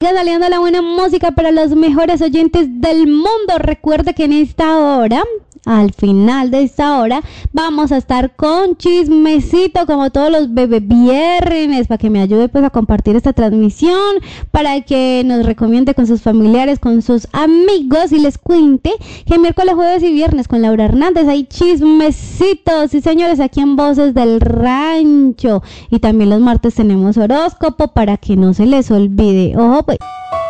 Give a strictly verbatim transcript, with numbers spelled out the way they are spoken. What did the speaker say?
Saliendo la buena música para los mejores oyentes del mundo. Recuerda que en esta hora, al final de esta hora, vamos a estar con chismecito como todos los bebé viernes, para que me ayude pues a compartir esta transmisión, para que nos recomiende con sus familiares, con sus amigos, y les cuente que miércoles, jueves y viernes con Laura Hernández hay chismecitos, sí señores, aquí en Voces del Rancho. Y también los martes tenemos horóscopo para que no se les olvide. Ojo pues.